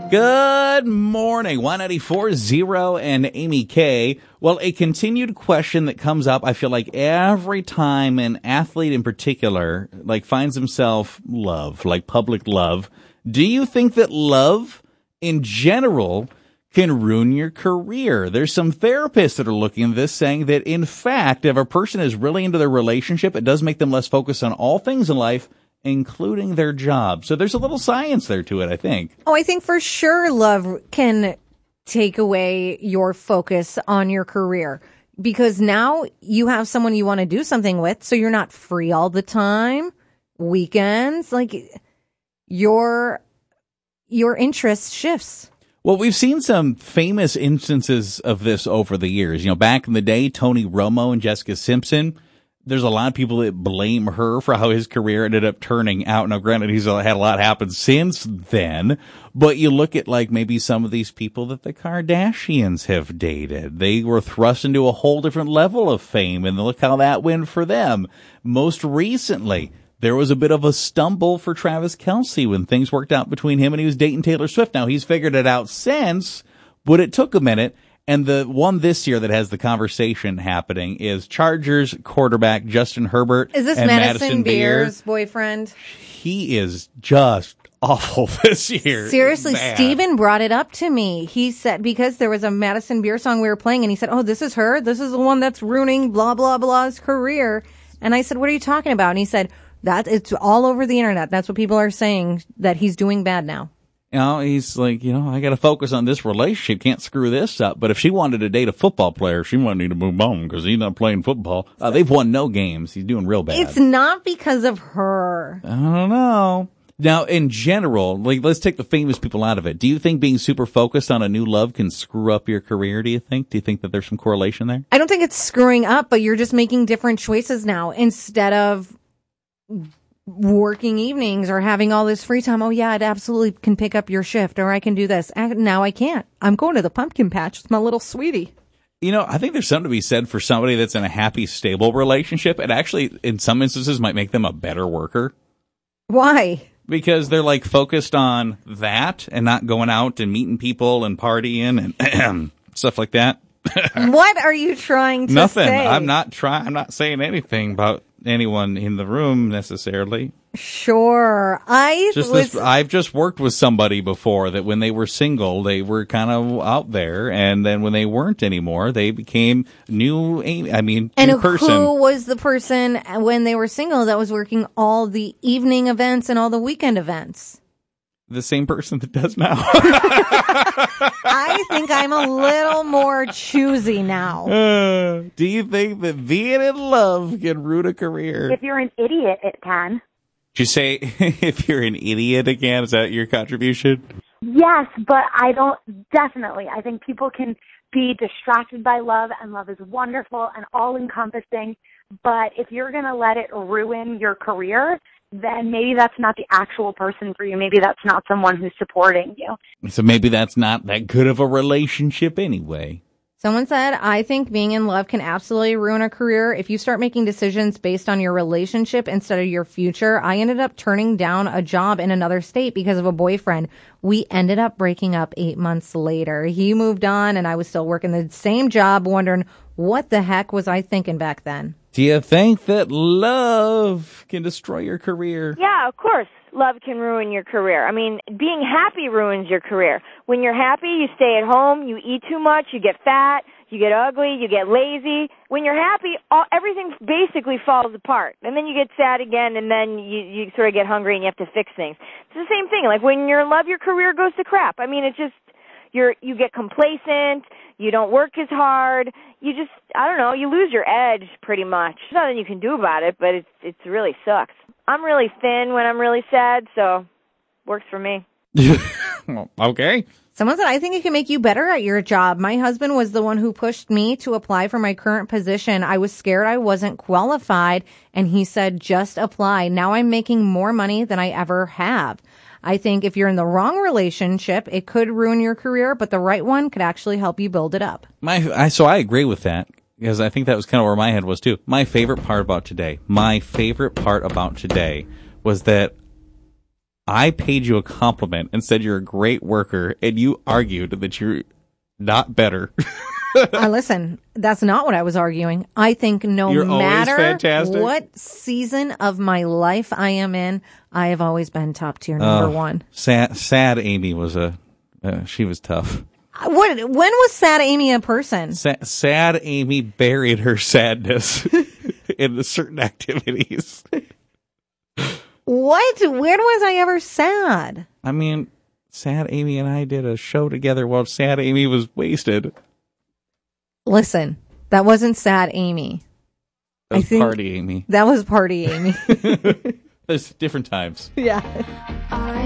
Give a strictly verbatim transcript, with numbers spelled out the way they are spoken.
Good morning, one ninety-four point oh and Amy K. Well, a continued question that comes up, I feel like every time an athlete in particular, like finds himself love, like public love. Do you think that love in general can ruin your career? There's some therapists that are looking at this saying that in fact, if a person is really into their relationship, it does make them less focused on all things in life, including their job. So there's a little science there to it, I think. Oh, I think for sure love can take away your focus on your career because now you have someone you want to do something with, so you're not free all the time. Weekends, like your your interest shifts. Well, we've seen some famous instances of this over the years. You know, back in the day, Tony Romo and Jessica Simpson. There's a lot of people that blame her for how his career ended up turning out. Now, granted, he's had a lot happen since then, but you look at like maybe some of these people that the Kardashians have dated. They were thrust into a whole different level of fame, and look how that went for them. Most recently, there was a bit of a stumble for Travis Kelce when things worked out between him and he was dating Taylor Swift. Now, he's figured it out since, but it took a minute. And the one this year that has the conversation happening is Chargers quarterback Justin Herbert. Is this and Madison, Madison Beer's boyfriend? He is just awful this year. Seriously, Bad. Steven brought it up to me. He said, because there was a Madison Beer song we were playing, and he said, oh, this is her. This is the one that's ruining blah, blah, blah's career. And I said, what are you talking about? And he said, that it's all over the internet. That's what people are saying, that he's doing bad now. You know, he's like, you know, I got to focus on this relationship. Can't screw this up. But if she wanted to date a football player, she might need to move on because he's not playing football. Uh, they've won no games. He's doing real bad. It's not because of her. I don't know. Now, in general, like, let's take the famous people out of it. Do you think being super focused on a new love can screw up your career, do you think? Do you think that there's some correlation there? I don't think it's screwing up, but you're just making different choices now instead of working evenings or having all this free time. Oh yeah, it absolutely can pick up your shift, or I can do this. Now I can't. I'm going to the pumpkin patch with my little sweetie. You know, I think there's something to be said for somebody that's in a happy, stable relationship. It actually, in some instances, might make them a better worker. Why? Because they're like focused on that and not going out and meeting people and partying and stuff like that. What are you trying to Nothing. say? I'm not trying. I'm not saying anything about anyone in the room necessarily. Sure. I just was, this, I've just worked with somebody before that when they were single, they were kind of out there, and then when they weren't anymore, they became new. I mean, and new person. Who was the person when they were single that was working all the evening events and all the weekend events? The same person that does now. I think I'm a little more choosy now. Uh, do you think that being in love can ruin a career? If you're an idiot, it can. Did you say if you're an idiot again? Is that your contribution? Yes, but I don't, definitely. I think people can be distracted by love, and love is wonderful and all-encompassing. But if you're going to let it ruin your career, then maybe that's not the actual person for you. Maybe that's not someone who's supporting you. So maybe that's not that good of a relationship anyway. Someone said, I think being in love can absolutely ruin a career. If you start making decisions based on your relationship instead of your future. I ended up turning down a job in another state because of a boyfriend. We ended up breaking up eight months later. He moved on and I was still working the same job, wondering what the heck was I thinking back then? Do you think that love can destroy your career? Yeah, of course. Love can ruin your career. I mean, being happy ruins your career. When you're happy, you stay at home, you eat too much, you get fat, you get ugly, you get lazy. When you're happy, all, everything basically falls apart. And then you get sad again, and then you, you sort of get hungry and you have to fix things. It's the same thing. Like when you're in love, your career goes to crap. I mean, it just, you're, you get complacent, you don't work as hard, you just, I don't know, you lose your edge pretty much. There's nothing you can do about it, but it's, it really sucks. I'm really thin when I'm really sad, so works for me. Okay. Someone said, I think it can make you better at your job. My husband was the one who pushed me to apply for my current position. I was scared I wasn't qualified, and he said, just apply. Now I'm making more money than I ever have. I think if you're in the wrong relationship, it could ruin your career, but the right one could actually help you build it up. My, I, so I agree with that, because I think that was kind of where my head was too. My favorite part about today, my favorite part about today was that I paid you a compliment and said you're a great worker, and you argued that you're not better. uh, listen, that's not what I was arguing. I think no You're matter fantastic. what season of my life I am in, I have always been top tier number uh, one. Sad, sad Amy was a, uh, she was tough. What? When was sad Amy a person? Sa- sad Amy buried her sadness in certain activities. What? When was I ever sad? I mean, sad Amy and I did a show together while sad Amy was wasted. Listen, that wasn't sad Amy. That was I think party Amy. That was party Amy. There's different times. Yeah.